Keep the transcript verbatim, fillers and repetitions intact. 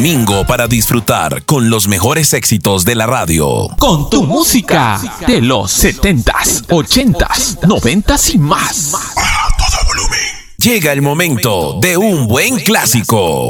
Domingo para disfrutar con los mejores éxitos de la radio. Con tu música de los setentas, ochentas, noventas y más. A todo volumen. Llega el momento de un buen clásico.